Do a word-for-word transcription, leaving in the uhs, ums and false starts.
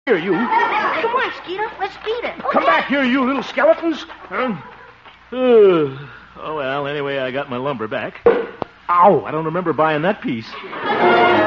here, you. Come on, Skeeter. Let's beat it. Come back here, you little skeletons. Uh, uh, oh, well, anyway, I got my lumber back. Ow, I don't remember buying that piece.